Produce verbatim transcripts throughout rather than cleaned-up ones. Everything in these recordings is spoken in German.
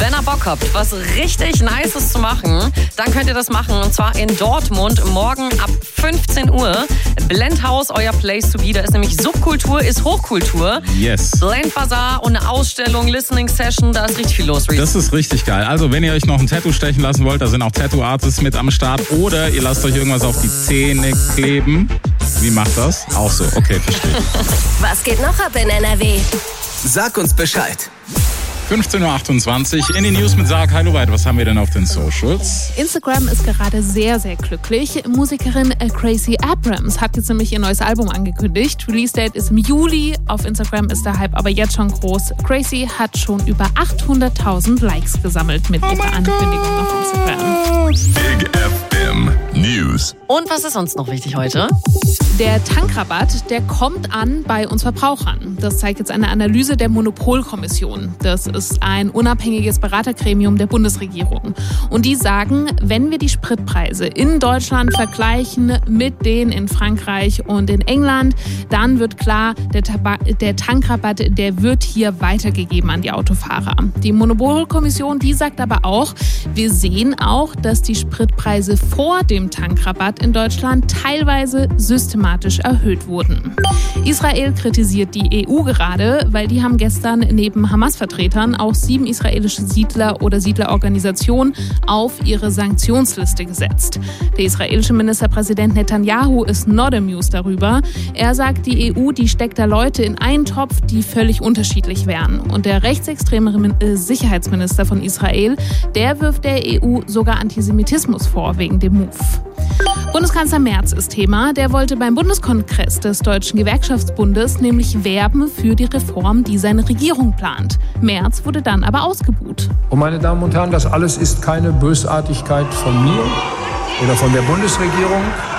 Wenn ihr Bock habt, was richtig Nices zu machen, dann könnt ihr das machen. Und zwar in Dortmund morgen ab fünfzehn Uhr. Blendhaus, euer Place to be. Da ist nämlich Subkultur, ist Hochkultur. Yes. Blendbazaar und eine Ausstellung, Listening Session, da ist richtig viel los. Reese. Das ist richtig geil. Also wenn ihr euch noch ein Tattoo stechen lassen wollt, da sind auch Tattoo-Artists mit am Start. Oder ihr lasst euch irgendwas auf die Zähne kleben. Wie macht das? Auch so. Okay, verstehe. Was geht noch ab in N R W? Sag uns Bescheid. fünfzehn Uhr achtundzwanzig in den News mit Sarah Heiluweit. Was haben wir denn auf den Socials? Instagram ist gerade sehr, sehr glücklich. Musikerin Gracie Abrams hat jetzt nämlich ihr neues Album angekündigt. Release-Date ist im Juli. Auf Instagram ist der Hype aber jetzt schon groß. Gracie hat schon über achthunderttausend Likes gesammelt mit oh ihrer Ankündigung God. auf Instagram. Big F M News. Und was ist sonst noch wichtig heute? Der Tankrabatt, der kommt an bei uns Verbrauchern. Das zeigt jetzt eine Analyse der Monopolkommission. Das ist ein unabhängiges Beratergremium der Bundesregierung. Und die sagen, wenn wir die Spritpreise in Deutschland vergleichen mit denen in Frankreich und in England, dann wird klar, der, Tabak- der Tankrabatt, der wird hier weitergegeben an die Autofahrer. Die Monopolkommission, die sagt aber auch, wir sehen auch, dass die Spritpreise vor dem Tankrabatt in Deutschland teilweise systematisch erhöht wurden. Israel kritisiert die E U gerade, weil die haben gestern neben Hamas-Vertretern auch sieben israelische Siedler oder Siedlerorganisationen auf ihre Sanktionsliste gesetzt. Der israelische Ministerpräsident Netanyahu ist not amused darüber. Er sagt, die E U, die steckt da Leute in einen Topf, die völlig unterschiedlich wären. Und der rechtsextreme Sicherheitsminister von Israel, der wirft der E U sogar Antisemitismus vor wegen dem Move. Bundeskanzler Merz ist Thema. Der wollte beim Bundeskongress des Deutschen Gewerkschaftsbundes nämlich werben für die Reform, die seine Regierung plant. Merz wurde dann aber ausgebuht. Und meine Damen und Herren, das alles ist keine Bösartigkeit von mir oder von der Bundesregierung.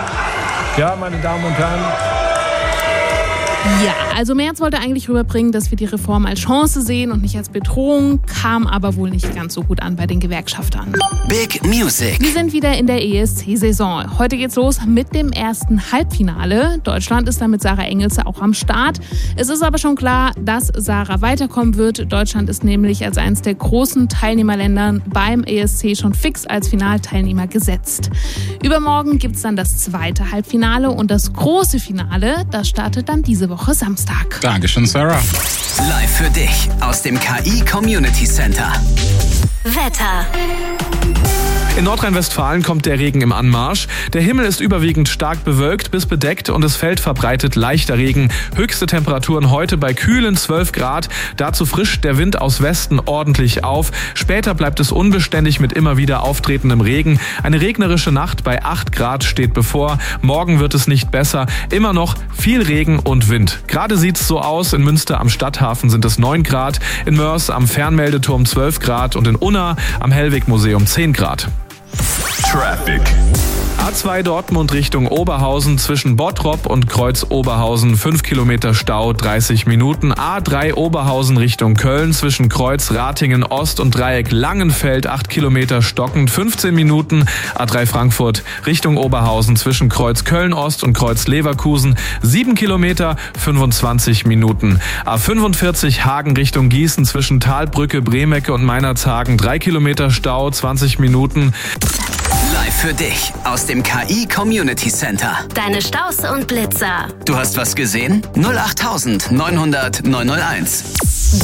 Ja, meine Damen und Herren. Ja, also Merz wollte eigentlich rüberbringen, dass wir die Reform als Chance sehen und nicht als Bedrohung, kam aber wohl nicht ganz so gut an bei den Gewerkschaftern. Big Music. Wir sind wieder in der E S C-Saison. Heute geht's los mit dem ersten Halbfinale. Deutschland ist da mit Sarah Engelse auch am Start. Es ist aber schon klar, dass Sarah weiterkommen wird. Deutschland ist nämlich als eines der großen Teilnehmerländer beim E S C schon fix als Finalteilnehmer gesetzt. Übermorgen gibt's dann das zweite Halbfinale und das große Finale, das startet dann diese Woche Samstag. Dankeschön, Sarah. Live für dich aus dem K I Community Center. Wetter. In Nordrhein-Westfalen kommt der Regen im Anmarsch. Der Himmel ist überwiegend stark bewölkt bis bedeckt und es fällt verbreitet leichter Regen. Höchste Temperaturen heute bei kühlen zwölf Grad. Dazu frischt der Wind aus Westen ordentlich auf. Später bleibt es unbeständig mit immer wieder auftretendem Regen. Eine regnerische Nacht bei acht Grad steht bevor. Morgen wird es nicht besser. Immer noch viel Regen und Wind. Gerade sieht es so aus. In Münster am Stadthafen sind es neun Grad. In Mörs am Fernmeldeturm zwölf Grad und in Unna am Hellwig-Museum zehn Grad. Traffic. A zwei Dortmund Richtung Oberhausen zwischen Bottrop und Kreuz Oberhausen fünf Kilometer Stau, dreißig Minuten. A drei Oberhausen Richtung Köln zwischen Kreuz Ratingen Ost und Dreieck Langenfeld acht Kilometer stockend, fünfzehn Minuten. A drei Frankfurt Richtung Oberhausen zwischen Kreuz Köln Ost und Kreuz Leverkusen sieben Kilometer, fünfundzwanzig Minuten. A fünfundvierzig Hagen Richtung Gießen zwischen Talbrücke, Bremecke und Meinerzhagen drei Kilometer Stau, zwanzig Minuten. Live für dich aus dem K I Community Center. Deine Staus und Blitzer. Du hast was gesehen? null acht neunhundert neunhunderteins.